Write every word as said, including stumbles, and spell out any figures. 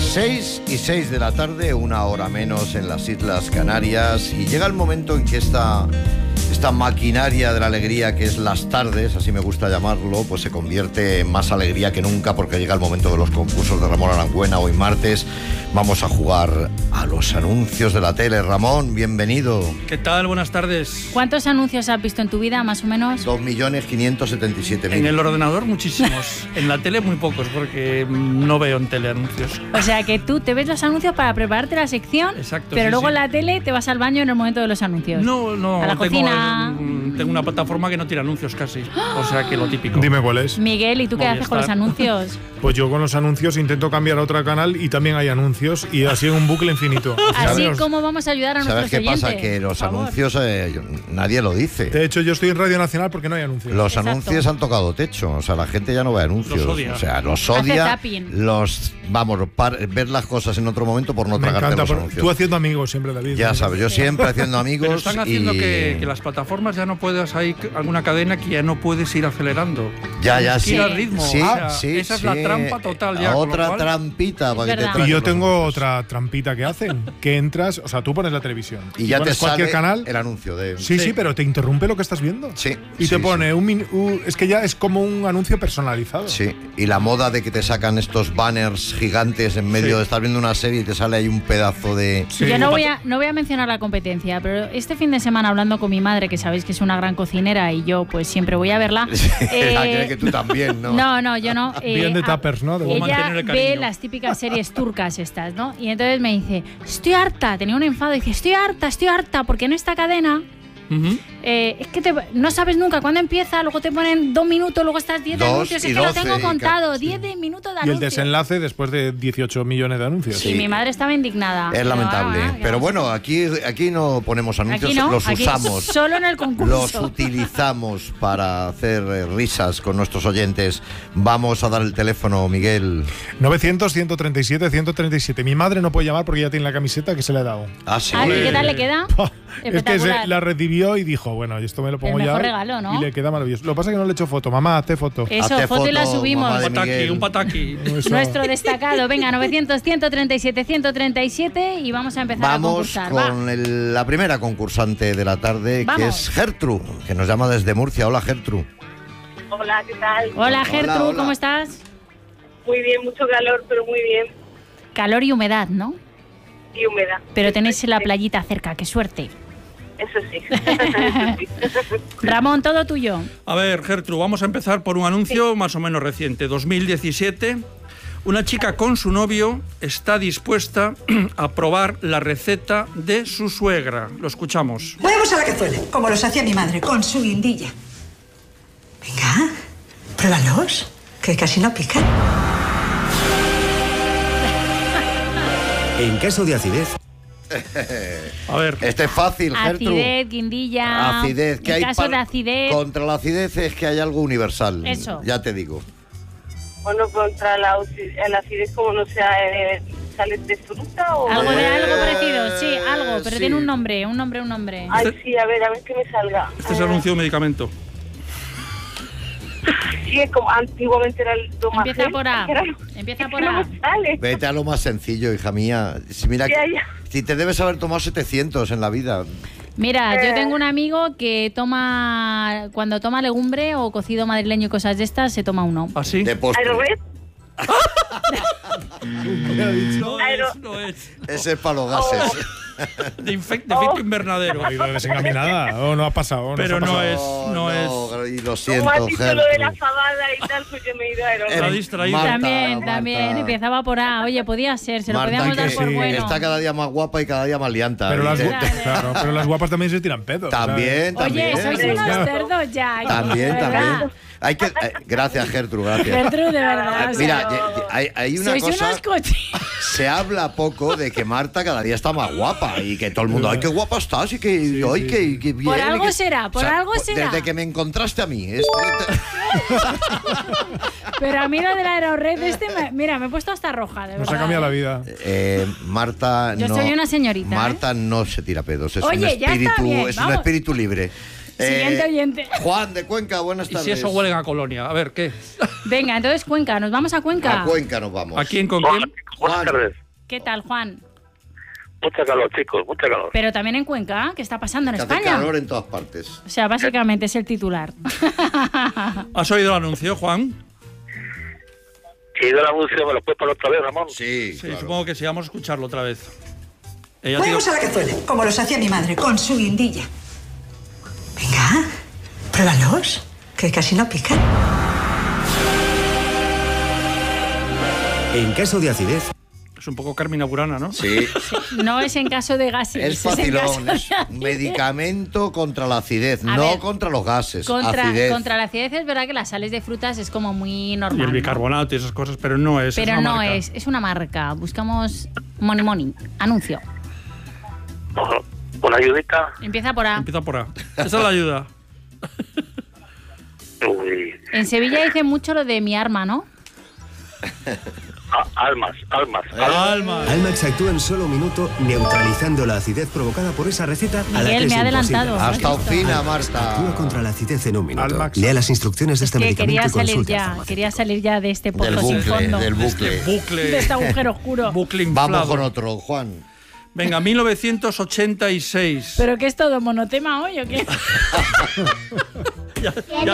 seis y seis de la tarde, una hora menos en las Islas Canarias, y llega el momento en que esta, esta maquinaria de la alegría que es las tardes, así me gusta llamarlo, pues se convierte en más alegría que nunca, porque llega el momento de los concursos de Ramón Arangüena. Hoy martes vamos a jugar a los anuncios de la tele. Ramón, bienvenido. ¿Qué tal? Buenas tardes. ¿Cuántos anuncios has visto en tu vida, más o menos? dos millones quinientos setenta y siete mil. En el ordenador muchísimos. En la tele muy pocos, porque no veo en tele anuncios. O sea que tú te ves los anuncios para prepararte la sección. Exacto, pero sí, luego sí. en la tele te vas al baño en el momento de los anuncios. No, no. A la tengo, cocina. el- tengo una plataforma que no tiene anuncios casi. O sea que lo típico. Dime cuál es. Miguel, ¿y tú qué Movistar. haces con los anuncios? Pues yo con los anuncios intento cambiar a otro canal y también hay anuncios y así en un bucle infinito. Así ¿Sabes? como vamos a ayudar a nuestros ¿Sabes qué oyentes. pasa? Que los Por favor. anuncios eh, yo- nadie lo dice. De hecho, yo estoy en Radio Nacional porque no hay anuncios. Los Exacto. anuncios han tocado techo, o sea, la gente ya no ve anuncios. Los odia. O sea, los Hace odia. zapping. Los, vamos, par- ver las cosas en otro momento por no Me tragarte encanta. los por- anuncios. Tú haciendo amigos siempre, David. Ya sabes, yo siempre haciendo amigos. Pero están haciendo y... que, que las plataformas ya no puedas, hay alguna cadena que ya no puedes ir acelerando. Ya, ya, Tienes que sí. ir al ritmo. Sí, o sea, sí, esa es sí. la trampa total ya. con lo Otra cual- trampita para que te verdad. traigan Y yo los tengo anuncios. otra trampita que hacen, que entras, o sea, tú pones la televisión Y ya te pones sale cualquier canal. el anuncio de. Sí, sí, Sí. pero te interrumpe lo que estás viendo. Sí, Y sí, te pone sí. un, min- un- es que ya es como un anuncio personalizado. Sí, y la moda de que te sacan estos banners gigantes en medio Sí. de estar viendo una serie y te sale ahí un pedazo de. Sí. Yo no voy, a, no voy a mencionar la competencia, pero este fin de semana hablando con mi madre, que sabéis que es una gran cocinera y yo pues siempre voy a verla. eh, Ah, creo que tú también, ¿no? No, no, yo no. eh, Bien de ah, tuppers, ¿no? De Cómo Ella mantener el ve cariño. las típicas series turcas estas, ¿no? Y entonces me dice, estoy harta, tenía un enfado, y dice, estoy harta, estoy harta, porque en esta cadena Ujú. eh, es que te- no sabes nunca cuándo empieza, luego te ponen dos minutos, luego estás diez de Dos anuncios, y es que lo doce, tengo y contado, ca- diez de minutos de Y el anuncios. desenlace después de dieciocho millones de anuncios. Sí. Y mi madre estaba indignada. Es Pero, lamentable. ah, ¿qué Pero vamos a bueno, aquí, aquí no ponemos hacer? anuncios, Aquí no, los aquí usamos. solo en el Los concurso. utilizamos para hacer eh, risas con nuestros oyentes. Vamos a dar el teléfono, Miguel. novecientos, ciento treinta y siete, ciento treinta y siete. Mi madre no puede llamar porque ya tiene la camiseta que se le ha dado. Ah, sí. Ah, ¿y qué tal le queda? Es que Espectacular. se la recibió y dijo, bueno, esto me lo pongo El ya. mejor regalo, ¿no? Y le queda maravilloso. Lo que pasa es que no le he hecho foto. Mamá, hazte foto. Eso, Hazte foto y la foto, subimos. mamá de Un pataki, Miguel. un pataki. Eso. Nuestro destacado. Venga, novecientos, ciento treinta y siete, ciento treinta y siete y vamos a empezar a Vamos concursar. Va. con el- la primera concursante de la tarde, que Vamos. es Gertrude, que nos llama desde Murcia. Hola, Gertrude. Hola, ¿qué tal? Hola, Gertrude, hola. ¿cómo estás? Muy bien, mucho calor, pero muy bien. Calor y humedad, ¿no? Y humedad. Pero tenéis la Sí, playita cerca, qué suerte. Eso sí. Eso sí. Ramón, todo tuyo. A ver, Gertrude, vamos a empezar por un anuncio más o menos reciente. dos mil diecisiete, una chica con su novio está dispuesta a probar la receta de su suegra. Lo escuchamos. Huevos a la cazuela, como los hacía mi madre, con su guindilla. Venga, pruébalos, que casi no pican. En caso de acidez, A ver, Este es fácil, Gertrude. Acidez, guindilla. Acidez. ¿Qué en hay caso par- de acidez. Contra la acidez es que hay algo universal. Eso. Ya te digo. Bueno, contra la, aci- la acidez, como no sea, eh, ¿sale de fruta o...? Algo de Eh, algo parecido, sí, algo, pero sí. tiene un nombre, un nombre, un nombre. Ay, sí, a ver, a ver que me salga. este es Eh, anuncio de medicamento. Sí, es como antiguamente era el tomate. Empieza por A. Empieza por A. No me sale. Vete a lo más sencillo, hija mía. Si, mira, Ya, que- ya. si te debes haber tomado setecientos en la vida. Mira, yo Eh. tengo un amigo que toma, cuando toma legumbre o cocido madrileño y cosas de estas, se toma uno. ¿Así? De postre. Aerored. No Aero- es, no es. Ese es para los gases. De, infec- de efecto invernadero. Ha ido desencaminada. O no ha pasado. Pero se ha no pasado. es. Y lo siento, Como has dicho lo de la Gertrude. fabada y tal, pues yo me he ido a Aerored. Está Eh, distraído. Marta, También, Marta. también, empezaba por A. Oye, podía ser, se lo Marta, podíamos dar que por sí, bueno. está cada día más guapa y cada día más lianta. Pero las, Y te- Claro. claro, pero las guapas también se tiran pedos. También, también. Oye, sois también. unos cerdos ya. También, de verdad. también. Hay que, eh, gracias, Gertrude, gracias. Gertrude, de verdad. o sea, Mira, ye- ye- hay, hay una sois cosa. unos cochinos. Se habla poco de que Marta cada día está más guapa y que todo el mundo, ay, qué guapa estás y que, ay, que, que bien. Por y algo que-". será, por algo pues, será. Desde que me encontraste a mí. es- Pero a mí lo de la Aerored este, me- mira, me he puesto hasta roja, de verdad. Nos ha cambiado la vida. Eh, Marta Yo no. soy una señorita, Marta no se tira pedos. Es Oye, un ya está espíritu, bien, es un vamos. espíritu libre. Siguiente Eh, oyente. Juan de Cuenca, buenas Y tardes. si eso huele a colonia. A ver, ¿qué? Venga, entonces Cuenca, nos vamos a Cuenca. A Cuenca nos vamos. ¿A quién con Hola, quién? chicos, buenas Juan. tardes. ¿Qué tal, Juan? Mucha calor, chicos, mucha calor. Pero también en Cuenca, ¿qué está pasando en Que hace España? calor en todas partes. O sea, básicamente es el titular. ¿Has oído el anuncio, Juan? Si he ido el anuncio, ¿me lo puedes poner otra vez, Ramón? Sí, Sí, claro. supongo que sí. Vamos a escucharlo otra vez. Ella digo- Huevos a la cazuela, como los hacía mi madre, con su guindilla. Venga, pruébalos, que casi no pican. En caso de acidez, Es un poco Carmina Burana, ¿no? Sí, No es en caso de gases. es en facilón. caso de Es un medicamento contra la acidez, A no ver, contra los gases. Contra, acidez. contra la acidez es verdad que las sales de frutas es como muy normal. Y el ¿no? bicarbonato y esas cosas, pero no es. Pero es una no marca. es, es una marca. Buscamos Money Money. Anuncio. Ojo, una ayudita. Empieza por A. Empieza por A. Esa es la ayuda. Uy. En Sevilla dicen mucho lo de mi arma, ¿no? Ah, almas, almas, Eh, almas. Alma. Almax actúa en solo un minuto neutralizando la acidez provocada por esa receta a la Miguel, que es me ha imposible. adelantado. Ha estado ¿Has visto? fina, Actúa Marta. contra la acidez en un minuto. Almax. Lea las instrucciones de este Que medicamento quería y salir consulte al ya, farmacéutico. quería salir ya de este Del pozo sin bucle, fondo. del De bucle. este bucle. De este agujero oscuro. Bucle inflado. Vamos con otro, Juan. Venga, mil novecientos ochenta y seis. ¿Pero qué es todo monotema hoy o qué? Ya- ya